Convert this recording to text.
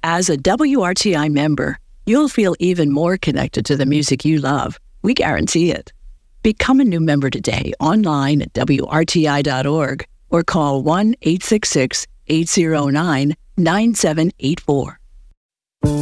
As a WRTI member, you'll feel even more connected to the music you love. We guarantee it. Become a new member today online at WRTI.org or call 1-866-809-9784.